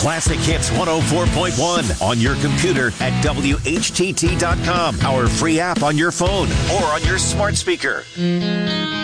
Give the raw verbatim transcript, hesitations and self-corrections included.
Classic Hits one oh four point one on your computer at W H T T dot com. Our free app on your phone or on your smart speaker.